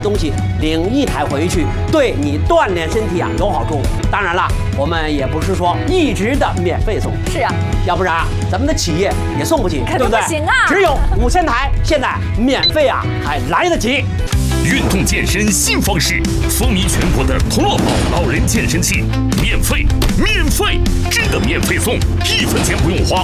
东西领一台回去，对你锻炼身体啊有好处。当然了，我们也不是说一直的免费送， 是啊， 要不然咱们的企业也送不起，对不对？ 不行啊， 只有5000台，现在免费啊还来得及。 运动健身新方式，风靡全国的童乐宝老人健身器，免费，真的免费送，1分钱不用花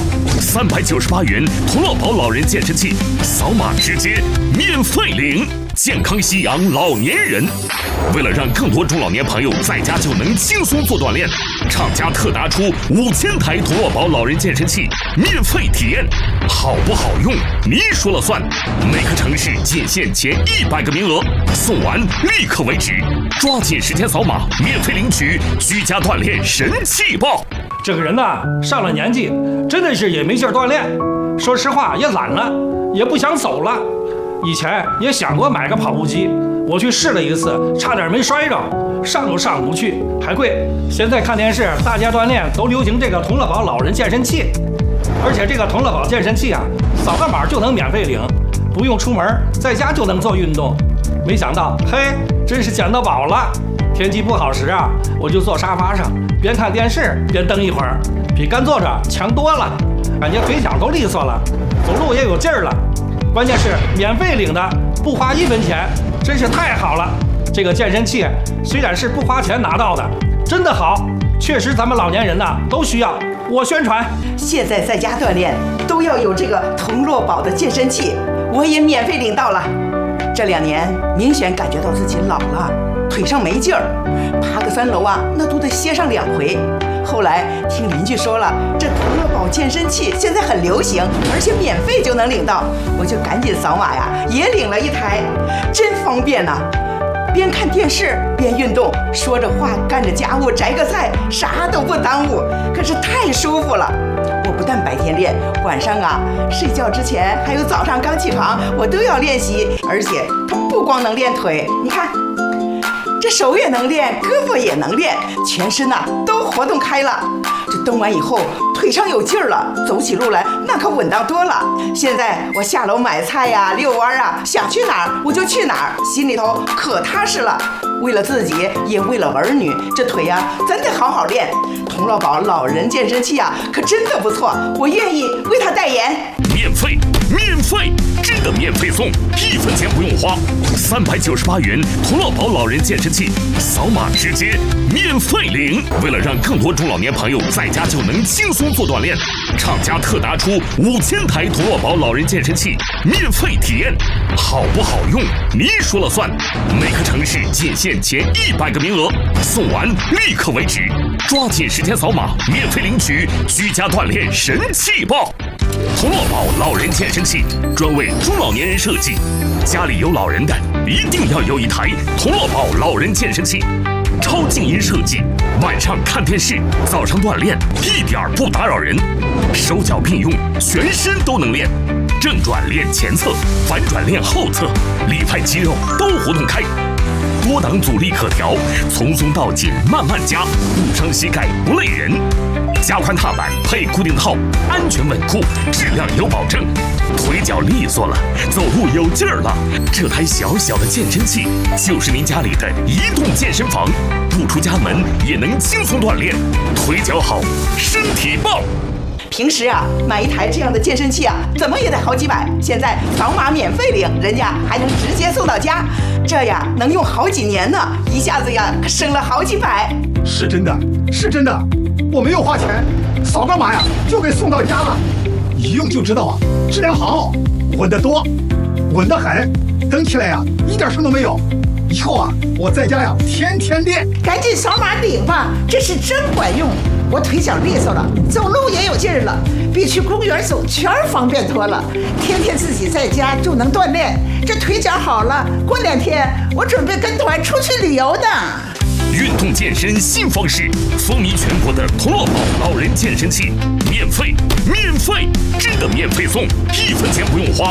，398元童乐宝老人健身器，扫码直接免费领。健康夕阳老年人，为了让更多中老年朋友在家就能轻松做锻炼，厂家特拿出5000台童乐宝老人健身器免费体验，好不好用你说了算。每个城市仅限前100个名额，送完立刻为止，抓紧时间扫码免费领取居家锻炼神器包。 这个人呐，上了年纪，真的是也没劲儿锻炼，说实话也懒了，也不想走了。以前也想过买个跑步机，我去试了一次，差点没摔着，上都上不去，还贵。现在看电视，大家锻炼都流行这个童乐宝老人健身器，而且这个童乐宝健身器啊，扫个码就能免费领，不用出门，在家就能做运动。没想到，嘿，真是捡到宝了！天气不好时啊，我就坐沙发上，边看电视边蹬一会儿，比干坐着强多了，感觉腿脚都利索了，走路也有劲儿了。关键是免费领的，不花1分钱，真是太好了。这个健身器虽然是不花钱拿到的，真的好，确实咱们老年人呐都需要。我宣传， 现在在家锻炼都要有这个童乐宝的健身器，我也免费领到了。这2年明显感觉到自己老了，腿上没劲儿，爬个3楼啊，那都得歇上2回。后来听邻居说了，这童乐宝健身器现在很流行，而且免费就能领到，我就赶紧扫码呀，也领了1台，真方便呐！边看电视边运动，说着话干着家务，摘个菜，啥都不耽误，可是太舒服了。我不但白天练，晚上啊睡觉之前还有早上刚起床，我都要练习，而且不光能练腿，你看。这手也能练，胳膊也能练，全身呐都活动开了。这蹬完以后，腿上有劲儿了，走起路来那可稳当多了。现在我下楼买菜呀、遛弯啊，想去哪儿我就去哪儿，心里头可踏实了。为了自己，也为了儿女，这腿呀真得好好练。童乐宝老人健身器啊，可真的不错，我愿意为他代言。 免费，真的免费送，1分钱不用花，398元童乐宝老人健身器，扫码直接免费领。为了让更多中老年朋友在家就能轻松做锻炼，厂家特拿出5000台童乐宝老人健身器免费体验，好不好用你说了算。每个城市仅限前100个名额，送完立刻为止，抓紧时间扫码免费领取居家锻炼神器包。童乐宝老人健身器专为中老年人设计，家里有老人的一定要有1台童乐宝老人健身器，超静音设计，晚上看电视，早上锻炼一点不打扰人，手脚并用，全身都能练，正转练前侧，反转练后侧，里外肌肉都活动开，多档阻力可调，从松到紧慢慢加，不伤膝盖不累人。加宽踏板配固定套，安全稳固，质量有保证。腿脚利索了，走路有劲儿了，这台小小的健身器就是您家里的移动健身房，不出家门也能轻松锻炼，腿脚好，身体棒。 平时啊，买1台这样的健身器啊，怎么也得好几百。现在扫码免费领，人家还能直接送到家，这呀能用好几年呢，一下子呀可省了好几百。 是真的，我没有花钱，扫个码呀就给送到家了，一用就知道啊，质量好，稳得多，稳得很，蹬起来呀一点声都没有。以后啊，我在家呀天天练。 赶紧扫码领吧，这是真管用。我腿脚利索了，走路也有劲儿了，比去公园走圈方便多了。天天自己在家就能锻炼，这腿脚好了，过2天我准备跟团出去旅游的。 运动健身新方式，风靡全国的童乐宝老人健身器，免费，真的免费送，1分钱不用花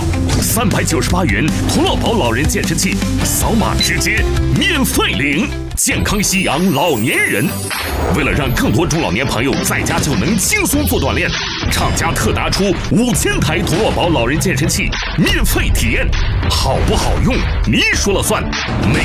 ，398元童乐宝老人健身器，扫码直接免费领。健康夕阳老年人，为了让更多中老年朋友在家就能轻松做锻炼， 厂家特拿出5000台同乐宝老人健身器免费体验，好不好用你说了算。每